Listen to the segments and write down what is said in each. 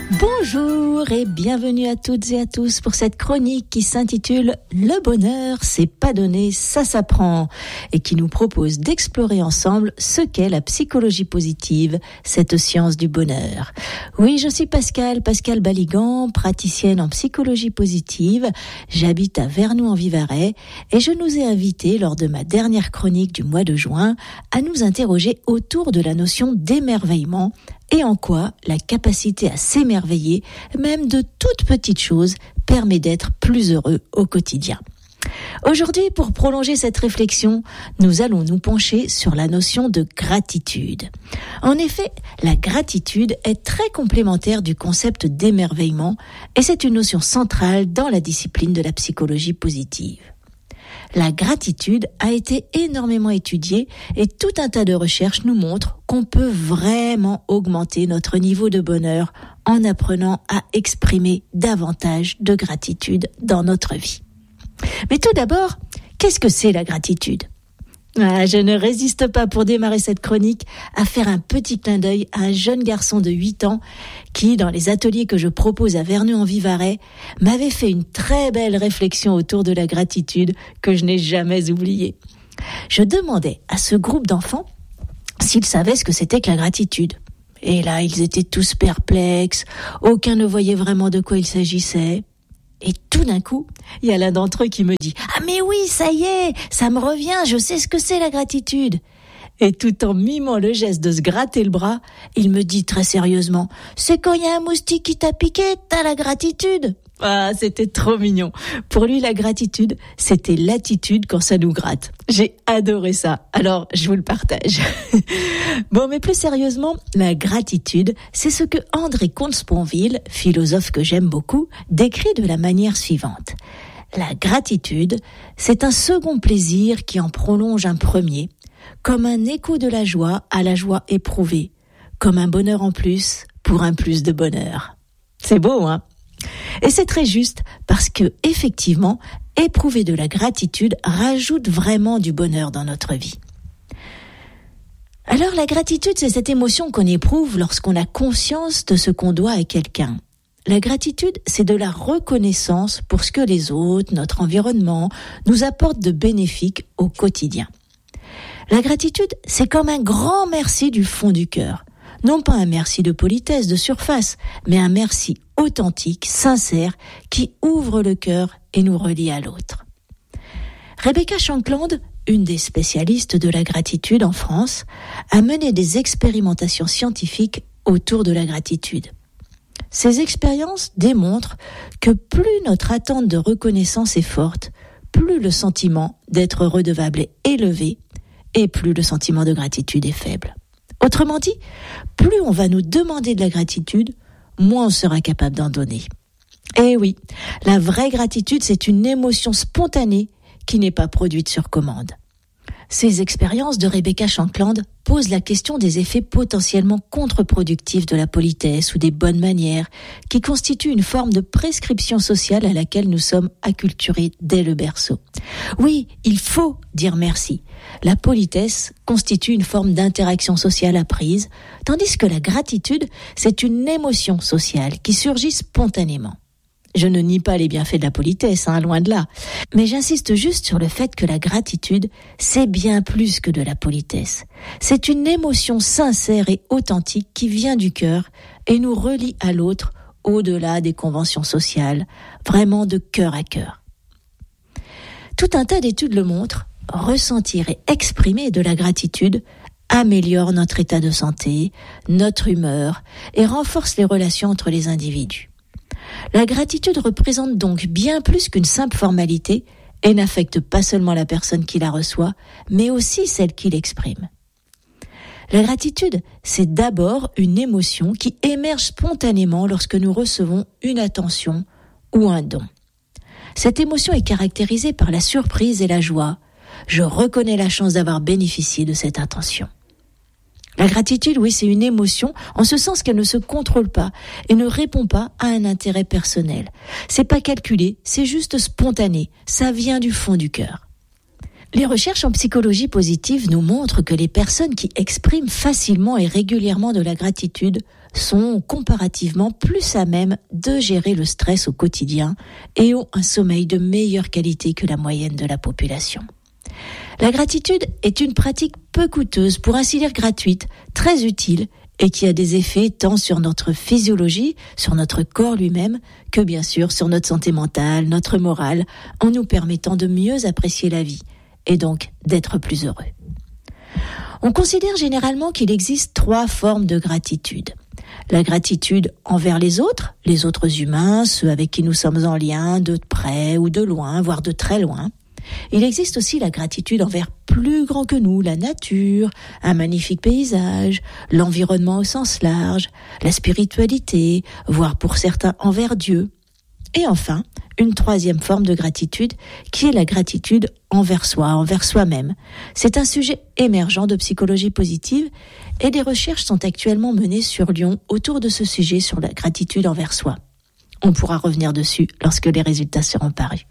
Bonjour et bienvenue à toutes et à tous pour cette chronique qui s'intitule « Le bonheur, c'est pas donné, ça s'apprend » et qui nous propose d'explorer ensemble ce qu'est la psychologie positive, cette science du bonheur. Oui, je suis Pascal Baligan, praticienne en psychologie positive. J'habite à Vernoux-en-Vivarais et je nous ai invités lors de ma dernière chronique du mois de juin à nous interroger autour de la notion d'émerveillement et en quoi la capacité à s'émerveiller, même de toutes petites choses, permet d'être plus heureux au quotidien. Aujourd'hui, pour prolonger cette réflexion, nous allons nous pencher sur la notion de gratitude. En effet, la gratitude est très complémentaire du concept d'émerveillement et c'est une notion centrale dans la discipline de la psychologie positive. La gratitude a été énormément étudiée et tout un tas de recherches nous montrent qu'on peut vraiment augmenter notre niveau de bonheur en apprenant à exprimer davantage de gratitude dans notre vie. Mais tout d'abord, qu'est-ce que c'est la gratitude ? Je ne résiste pas pour démarrer cette chronique à faire un petit clin d'œil à un jeune garçon de 8 ans qui, dans les ateliers que je propose à Vernoux-en-Vivarais, m'avait fait une très belle réflexion autour de la gratitude que je n'ai jamais oubliée. Je demandais à ce groupe d'enfants s'ils savaient ce que c'était que la gratitude. Et là, ils étaient tous perplexes, aucun ne voyait vraiment de quoi il s'agissait. Et tout d'un coup, il y a l'un d'entre eux qui me dit « Ah mais oui, ça y est, ça me revient, je sais ce que c'est la gratitude !» Et tout en mimant le geste de se gratter le bras, il me dit très sérieusement « C'est quand il y a un moustique qui t'a piqué, t'as la gratitude !» Ah, c'était trop mignon. Pour lui, la gratitude, c'était l'attitude quand ça nous gratte. J'ai adoré ça. Alors, je vous le partage. Bon, mais plus sérieusement, la gratitude, c'est ce que André Comte-Sponville, philosophe que j'aime beaucoup, décrit de la manière suivante. La gratitude, c'est un second plaisir qui en prolonge un premier, comme un écho de la joie à la joie éprouvée, comme un bonheur en plus pour un plus de bonheur. C'est beau, hein ? Et c'est très juste parce que, effectivement, éprouver de la gratitude rajoute vraiment du bonheur dans notre vie. Alors la gratitude, c'est cette émotion qu'on éprouve lorsqu'on a conscience de ce qu'on doit à quelqu'un. La gratitude, c'est de la reconnaissance pour ce que les autres, notre environnement, nous apportent de bénéfique au quotidien. La gratitude, c'est comme un grand merci du fond du cœur. Non pas un merci de politesse, de surface, mais un merci authentique, sincère, qui ouvre le cœur et nous relie à l'autre. Rebecca Shankland, une des spécialistes de la gratitude en France, a mené des expérimentations scientifiques autour de la gratitude. Ces expériences démontrent que plus notre attente de reconnaissance est forte, plus le sentiment d'être redevable est élevé et plus le sentiment de gratitude est faible. Autrement dit, plus on va nous demander de la gratitude, moins on sera capable d'en donner. Et oui, la vraie gratitude, c'est une émotion spontanée qui n'est pas produite sur commande. Ces expériences de Rebecca Shankland posent la question des effets potentiellement contre-productifs de la politesse ou des bonnes manières, qui constituent une forme de prescription sociale à laquelle nous sommes acculturés dès le berceau. Oui, il faut dire merci. La politesse constitue une forme d'interaction sociale apprise, tandis que la gratitude, c'est une émotion sociale qui surgit spontanément. Je ne nie pas les bienfaits de la politesse, loin de là. Mais j'insiste juste sur le fait que la gratitude, c'est bien plus que de la politesse. C'est une émotion sincère et authentique qui vient du cœur et nous relie à l'autre au-delà des conventions sociales, vraiment de cœur à cœur. Tout un tas d'études le montrent, ressentir et exprimer de la gratitude améliore notre état de santé, notre humeur et renforce les relations entre les individus. La gratitude représente donc bien plus qu'une simple formalité et n'affecte pas seulement la personne qui la reçoit, mais aussi celle qui l'exprime. La gratitude, c'est d'abord une émotion qui émerge spontanément lorsque nous recevons une attention ou un don. Cette émotion est caractérisée par la surprise et la joie. Je reconnais la chance d'avoir bénéficié de cette attention. La gratitude, oui, c'est une émotion en ce sens qu'elle ne se contrôle pas et ne répond pas à un intérêt personnel. C'est pas calculé, c'est juste spontané, ça vient du fond du cœur. Les recherches en psychologie positive nous montrent que les personnes qui expriment facilement et régulièrement de la gratitude sont comparativement plus à même de gérer le stress au quotidien et ont un sommeil de meilleure qualité que la moyenne de la population. La gratitude est une pratique peu coûteuse, pour ainsi dire gratuite, très utile et qui a des effets tant sur notre physiologie, sur notre corps lui-même, que bien sûr sur notre santé mentale, notre morale, en nous permettant de mieux apprécier la vie et donc d'être plus heureux. On considère généralement qu'il existe 3 formes de gratitude. La gratitude envers les autres humains, ceux avec qui nous sommes en lien, de près ou de loin, voire de très loin. Il existe aussi la gratitude envers plus grand que nous, la nature, un magnifique paysage, l'environnement au sens large, la spiritualité, voire pour certains envers Dieu. Et enfin, une 3e forme de gratitude qui est la gratitude envers soi, envers soi-même. C'est un sujet émergent de psychologie positive et des recherches sont actuellement menées sur Lyon autour de ce sujet sur la gratitude envers soi. On pourra revenir dessus lorsque les résultats seront parus.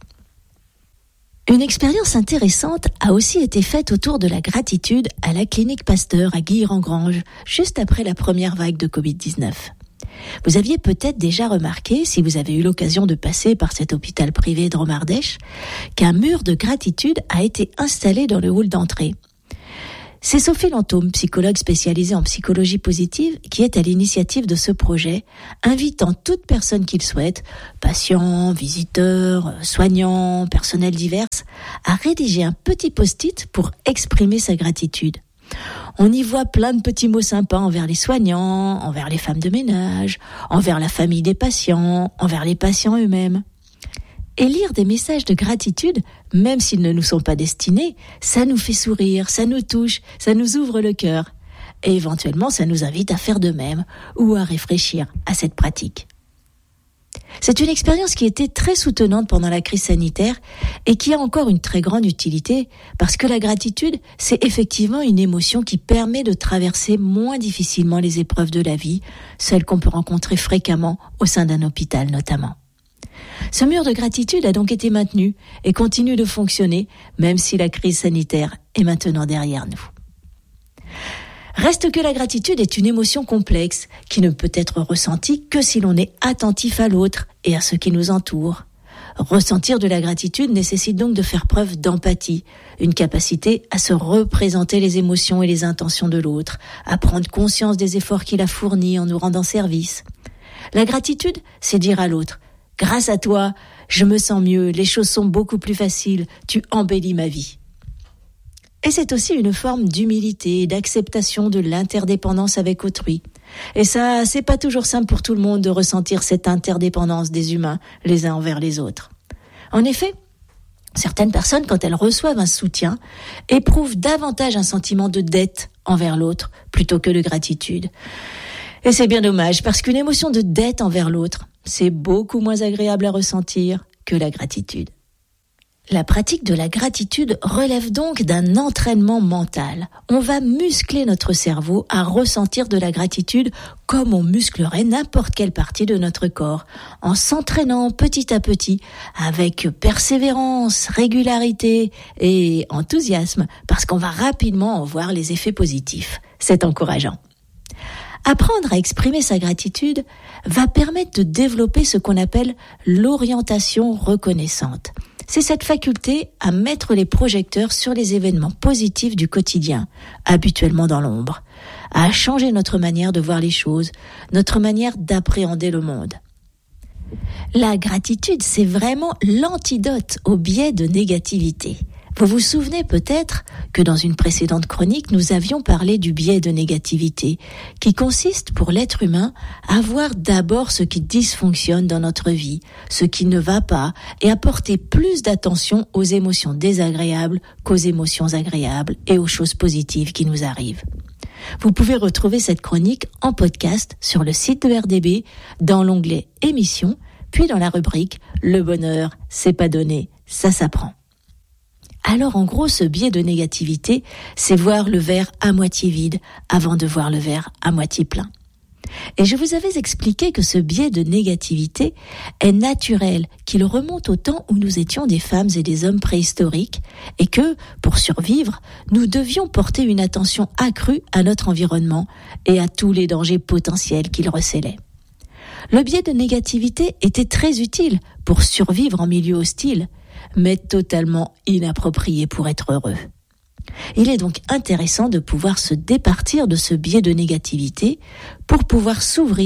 Une expérience intéressante a aussi été faite autour de la gratitude à la clinique Pasteur à Guilherand-Granges, juste après la première vague de Covid-19. Vous aviez peut-être déjà remarqué, si vous avez eu l'occasion de passer par cet hôpital privé de Romardèche, qu'un mur de gratitude a été installé dans le hall d'entrée. C'est Sophie Lantôme, psychologue spécialisée en psychologie positive, qui est à l'initiative de ce projet, invitant toute personne qu'il souhaite, patients, visiteurs, soignants, personnels divers, à rédiger un petit post-it pour exprimer sa gratitude. On y voit plein de petits mots sympas envers les soignants, envers les femmes de ménage, envers la famille des patients, envers les patients eux-mêmes. Et lire des messages de gratitude, même s'ils ne nous sont pas destinés, ça nous fait sourire, ça nous touche, ça nous ouvre le cœur. Et éventuellement, ça nous invite à faire de même ou à réfléchir à cette pratique. C'est une expérience qui était très soutenante pendant la crise sanitaire et qui a encore une très grande utilité parce que la gratitude, c'est effectivement une émotion qui permet de traverser moins difficilement les épreuves de la vie, celles qu'on peut rencontrer fréquemment au sein d'un hôpital notamment. Ce mur de gratitude a donc été maintenu et continue de fonctionner, même si la crise sanitaire est maintenant derrière nous. Reste que la gratitude est une émotion complexe qui ne peut être ressentie que si l'on est attentif à l'autre et à ce qui nous entoure. Ressentir de la gratitude nécessite donc de faire preuve d'empathie, une capacité à se représenter les émotions et les intentions de l'autre, à prendre conscience des efforts qu'il a fournis en nous rendant service. La gratitude, c'est dire à l'autre « Grâce à toi, je me sens mieux, les choses sont beaucoup plus faciles, tu embellis ma vie ». Et c'est aussi une forme d'humilité et d'acceptation de l'interdépendance avec autrui. Et ça, c'est pas toujours simple pour tout le monde de ressentir cette interdépendance des humains les uns envers les autres. En effet, certaines personnes, quand elles reçoivent un soutien, éprouvent davantage un sentiment de dette envers l'autre plutôt que de gratitude. Et c'est bien dommage, parce qu'une émotion de dette envers l'autre, c'est beaucoup moins agréable à ressentir que la gratitude. La pratique de la gratitude relève donc d'un entraînement mental. On va muscler notre cerveau à ressentir de la gratitude comme on musclerait n'importe quelle partie de notre corps, en s'entraînant petit à petit, avec persévérance, régularité et enthousiasme, parce qu'on va rapidement en voir les effets positifs. C'est encourageant. Apprendre à exprimer sa gratitude va permettre de développer ce qu'on appelle l'orientation reconnaissante. C'est cette faculté à mettre les projecteurs sur les événements positifs du quotidien, habituellement dans l'ombre, à changer notre manière de voir les choses, notre manière d'appréhender le monde. La gratitude, c'est vraiment l'antidote au biais de négativité. Vous vous souvenez peut-être que dans une précédente chronique, nous avions parlé du biais de négativité, qui consiste pour l'être humain à voir d'abord ce qui dysfonctionne dans notre vie, ce qui ne va pas, et à porter plus d'attention aux émotions désagréables qu'aux émotions agréables et aux choses positives qui nous arrivent. Vous pouvez retrouver cette chronique en podcast sur le site de RDB, dans l'onglet Émissions, puis dans la rubrique « Le bonheur, c'est pas donné, ça s'apprend ». Alors en gros, ce biais de négativité, c'est voir le verre à moitié vide avant de voir le verre à moitié plein. Et je vous avais expliqué que ce biais de négativité est naturel, qu'il remonte au temps où nous étions des femmes et des hommes préhistoriques et que, pour survivre, nous devions porter une attention accrue à notre environnement et à tous les dangers potentiels qu'il recelait. Le biais de négativité était très utile pour survivre en milieu hostile, mais totalement inapproprié pour être heureux. Il est donc intéressant de pouvoir se départir de ce biais de négativité pour pouvoir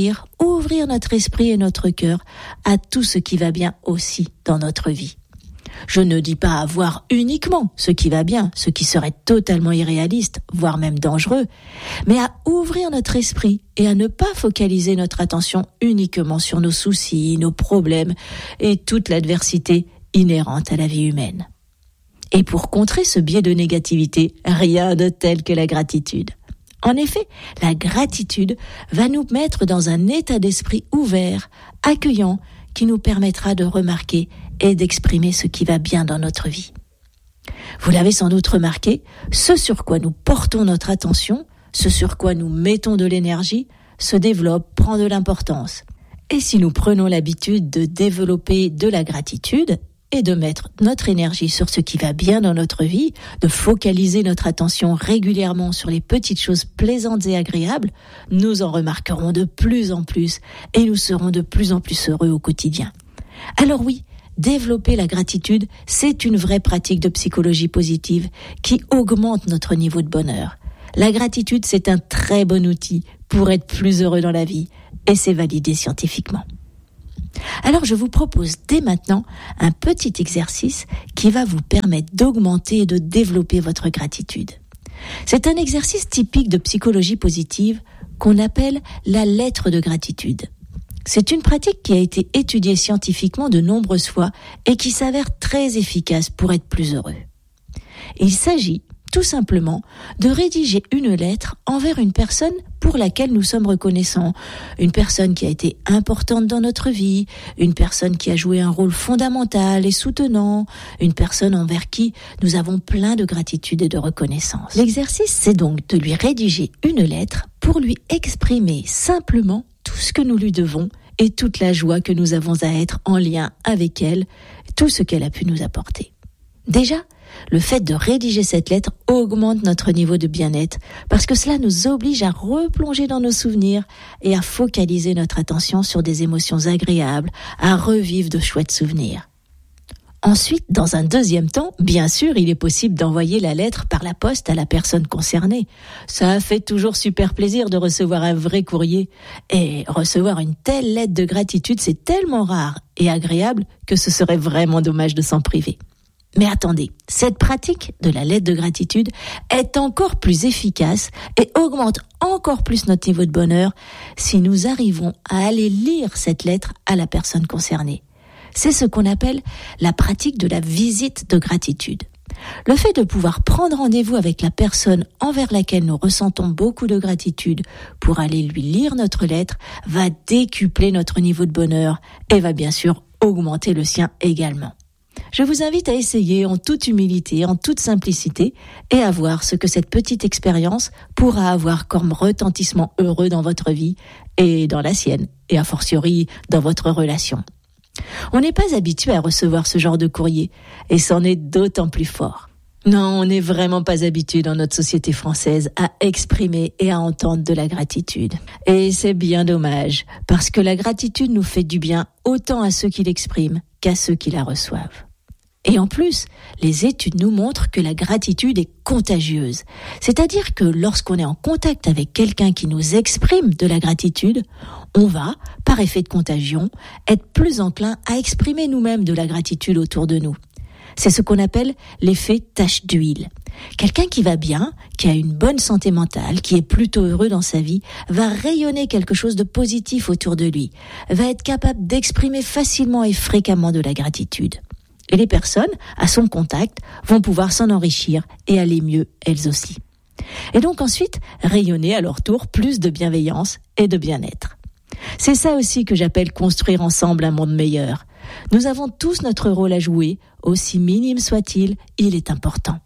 ouvrir notre esprit et notre cœur à tout ce qui va bien aussi dans notre vie. Je ne dis pas à voir uniquement ce qui va bien, ce qui serait totalement irréaliste, voire même dangereux, mais à ouvrir notre esprit et à ne pas focaliser notre attention uniquement sur nos soucis, nos problèmes et toute l'adversité inhérente à la vie humaine. Et pour contrer ce biais de négativité, rien de tel que la gratitude. En effet, la gratitude va nous mettre dans un état d'esprit ouvert, accueillant, qui nous permettra de remarquer et d'exprimer ce qui va bien dans notre vie. Vous l'avez sans doute remarqué, ce sur quoi nous portons notre attention, ce sur quoi nous mettons de l'énergie, se développe, prend de l'importance. Et si nous prenons l'habitude de développer de la gratitude, et de mettre notre énergie sur ce qui va bien dans notre vie, de focaliser notre attention régulièrement sur les petites choses plaisantes et agréables, nous en remarquerons de plus en plus et nous serons de plus en plus heureux au quotidien. Alors oui, développer la gratitude, c'est une vraie pratique de psychologie positive qui augmente notre niveau de bonheur. La gratitude, c'est un très bon outil pour être plus heureux dans la vie et c'est validé scientifiquement. Alors je vous propose dès maintenant un petit exercice qui va vous permettre d'augmenter et de développer votre gratitude. C'est un exercice typique de psychologie positive qu'on appelle la lettre de gratitude. C'est une pratique qui a été étudiée scientifiquement de nombreuses fois et qui s'avère très efficace pour être plus heureux. Il s'agit tout simplement de rédiger une lettre envers une personne pour laquelle nous sommes reconnaissants. Une personne qui a été importante dans notre vie, une personne qui a joué un rôle fondamental et soutenant, une personne envers qui nous avons plein de gratitude et de reconnaissance. L'exercice, c'est donc de lui rédiger une lettre pour lui exprimer simplement tout ce que nous lui devons et toute la joie que nous avons à être en lien avec elle, tout ce qu'elle a pu nous apporter. Déjà, le fait de rédiger cette lettre augmente notre niveau de bien-être parce que cela nous oblige à replonger dans nos souvenirs et à focaliser notre attention sur des émotions agréables, à revivre de chouettes souvenirs. Ensuite, dans un deuxième temps, bien sûr, il est possible d'envoyer la lettre par la poste à la personne concernée. Ça fait toujours super plaisir de recevoir un vrai courrier. Et recevoir une telle lettre de gratitude, c'est tellement rare et agréable que ce serait vraiment dommage de s'en priver. Mais attendez, cette pratique de la lettre de gratitude est encore plus efficace et augmente encore plus notre niveau de bonheur si nous arrivons à aller lire cette lettre à la personne concernée. C'est ce qu'on appelle la pratique de la visite de gratitude. Le fait de pouvoir prendre rendez-vous avec la personne envers laquelle nous ressentons beaucoup de gratitude pour aller lui lire notre lettre va décupler notre niveau de bonheur et va bien sûr augmenter le sien également. Je vous invite à essayer en toute humilité, en toute simplicité et à voir ce que cette petite expérience pourra avoir comme retentissement heureux dans votre vie et dans la sienne et a fortiori dans votre relation. On n'est pas habitué à recevoir ce genre de courrier et c'en est d'autant plus fort. Non, on n'est vraiment pas habitué dans notre société française à exprimer et à entendre de la gratitude. Et c'est bien dommage parce que la gratitude nous fait du bien autant à ceux qui l'expriment qu'à ceux qui la reçoivent. Et en plus, les études nous montrent que la gratitude est contagieuse. C'est-à-dire que lorsqu'on est en contact avec quelqu'un qui nous exprime de la gratitude, on va, par effet de contagion, être plus enclin à exprimer nous-mêmes de la gratitude autour de nous. C'est ce qu'on appelle l'effet tache d'huile. Quelqu'un qui va bien, qui a une bonne santé mentale, qui est plutôt heureux dans sa vie, va rayonner quelque chose de positif autour de lui, va être capable d'exprimer facilement et fréquemment de la gratitude. Et les personnes, à son contact, vont pouvoir s'en enrichir et aller mieux elles aussi. Et donc ensuite, rayonner à leur tour plus de bienveillance et de bien-être. C'est ça aussi que j'appelle construire ensemble un monde meilleur. Nous avons tous notre rôle à jouer, aussi minime soit-il, il est important.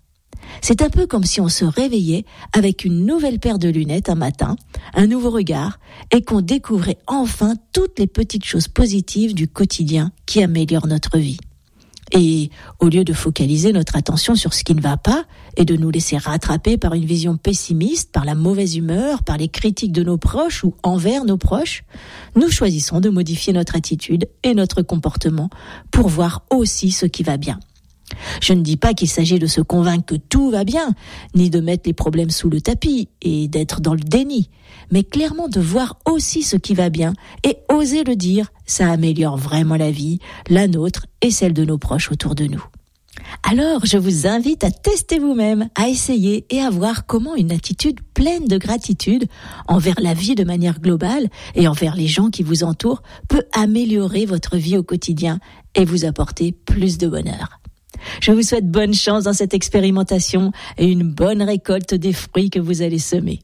C'est un peu comme si on se réveillait avec une nouvelle paire de lunettes un matin, un nouveau regard, et qu'on découvrait enfin toutes les petites choses positives du quotidien qui améliorent notre vie. Et au lieu de focaliser notre attention sur ce qui ne va pas et de nous laisser rattraper par une vision pessimiste, par la mauvaise humeur, par les critiques de nos proches ou envers nos proches, nous choisissons de modifier notre attitude et notre comportement pour voir aussi ce qui va bien. Je ne dis pas qu'il s'agit de se convaincre que tout va bien, ni de mettre les problèmes sous le tapis et d'être dans le déni, mais clairement de voir aussi ce qui va bien et oser le dire, ça améliore vraiment la vie, la nôtre et celle de nos proches autour de nous. Alors, je vous invite à tester vous-même, à essayer et à voir comment une attitude pleine de gratitude envers la vie de manière globale et envers les gens qui vous entourent peut améliorer votre vie au quotidien et vous apporter plus de bonheur. Je vous souhaite bonne chance dans cette expérimentation et une bonne récolte des fruits que vous allez semer.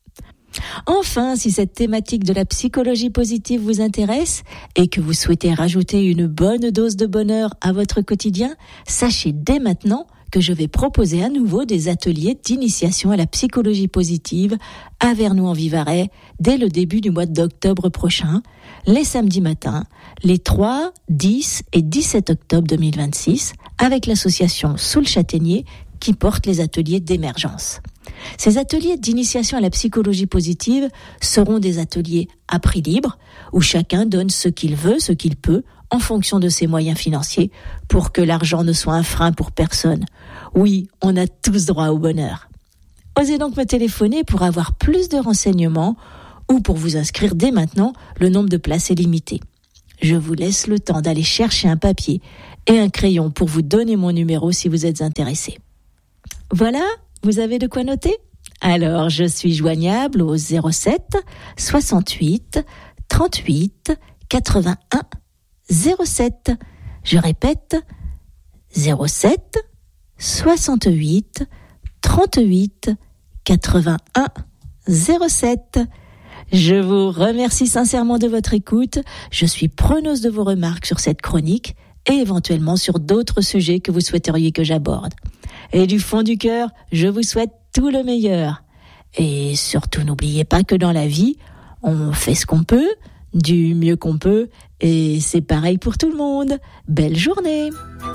Enfin, si cette thématique de la psychologie positive vous intéresse et que vous souhaitez rajouter une bonne dose de bonheur à votre quotidien, sachez dès maintenant que je vais proposer à nouveau des ateliers d'initiation à la psychologie positive à Vernoux-en-Vivarais dès le début du mois d'octobre prochain, les samedis matins, les 3, 10 et 17 octobre 2026, avec l'association Sous le Châtaignier qui porte les ateliers d'émergence. Ces ateliers d'initiation à la psychologie positive seront des ateliers à prix libre où chacun donne ce qu'il veut, ce qu'il peut, en fonction de ses moyens financiers pour que l'argent ne soit un frein pour personne. Oui, on a tous droit au bonheur. Osez donc me téléphoner pour avoir plus de renseignements ou pour vous inscrire dès maintenant, le nombre de places est limité. Je vous laisse le temps d'aller chercher un papier et un crayon pour vous donner mon numéro si vous êtes intéressé. Voilà, vous avez de quoi noter ? Alors, je suis joignable au 07 68 38 81 07. Je répète, 07 68 38 81 07. Je vous remercie sincèrement de votre écoute. Je suis preneuse de vos remarques sur cette chronique et éventuellement sur d'autres sujets que vous souhaiteriez que j'aborde. Et du fond du cœur, je vous souhaite tout le meilleur. Et surtout, n'oubliez pas que dans la vie, on fait ce qu'on peut, du mieux qu'on peut, et c'est pareil pour tout le monde. Belle journée!